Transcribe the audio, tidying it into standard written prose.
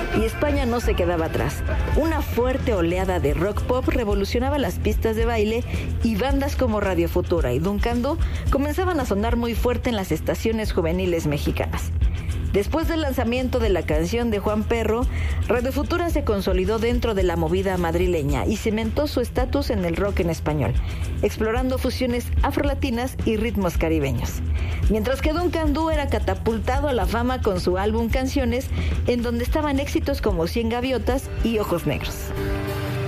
y España no se quedaba atrás. Una fuerte oleada de rock pop revolucionaba las pistas de baile y bandas como Radio Futura y Duncan Du comenzaban a sonar muy fuerte en las estaciones juveniles mexicanas. Después del lanzamiento de la canción de Juan Perro, Radio Futura se consolidó dentro de la movida madrileña y cimentó su estatus en el rock en español, explorando fusiones afrolatinas y ritmos caribeños. Mientras que Duncan Du era catapultado a la fama con su álbum Canciones, en donde estaban éxitos como 100 Gaviotas y Ojos Negros.